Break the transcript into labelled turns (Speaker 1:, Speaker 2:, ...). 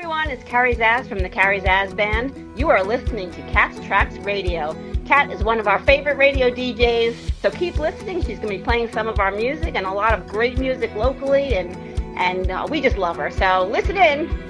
Speaker 1: everyone, it's Carrie Zaz from the Carrie Zaz Band. You are listening to Cat's Tracks Radio. Cat is one of our favorite radio DJs, so keep listening. She's going to be playing some of our music and a lot of great music locally, and we just love her. So listen in.